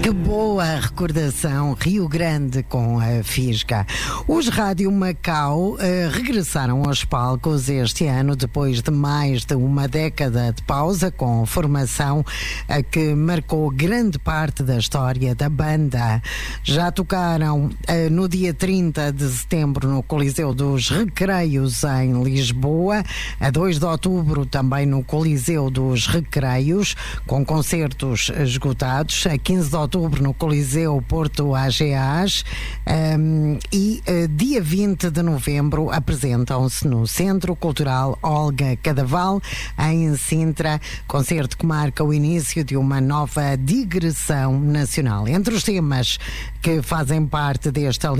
Que boa recordação, Rio Grande com a Fisga. Os Rádio Macau regressaram aos palcos este ano depois de mais de uma década de pausa, com formação que marcou grande parte da história da banda. Já tocaram no dia 30 de setembro no Coliseu dos Recreios em Lisboa, a 2 de outubro também no Coliseu dos Recreios, com concertos esgotados, a 15 de outubro no Coliseu Porto AGAs e dia 20 de novembro apresentam-se no Centro Cultural Olga Cadaval em Sintra, concerto que marca o início de uma nova digressão nacional. Entre os temas que fazem parte desta